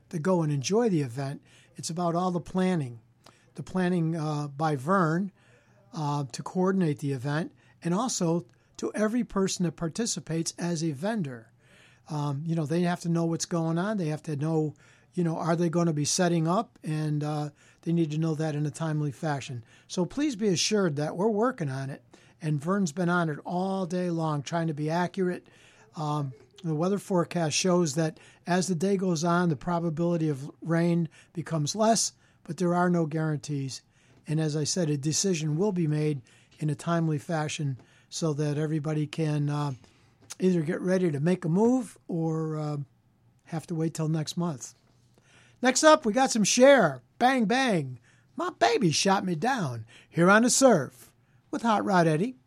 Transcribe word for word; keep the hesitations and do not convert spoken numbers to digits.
that go and enjoy the event. It's about all the planning, the planning uh, by Vern uh, to coordinate the event, and also to every person that participates as a vendor. Um, you know, they have to know what's going on. They have to know, you know, are they going to be setting up? And uh, they need to know that in a timely fashion. So please be assured that we're working on it. And Vern's been on it all day long, trying to be accurate. Um, the weather forecast shows that as the day goes on, the probability of rain becomes less, but there are no guarantees. And as I said, a decision will be made in a timely fashion so that everybody can uh, either get ready to make a move or uh, have to wait till next month. Next up, we got some Cher. Bang, bang. My baby shot me down here on the surf with Hot Rod Eddie.